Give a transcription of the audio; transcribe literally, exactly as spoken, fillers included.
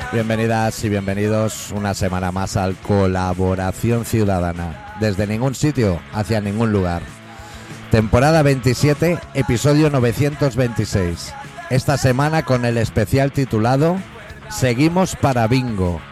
Bienvenidas y bienvenidos una semana más al Colaboración Ciudadana. Desde ningún sitio hacia ningún lugar. Temporada veintisiete, episodio novecientos veintiséis. Esta semana con el especial titulado Seguimos para Bingo.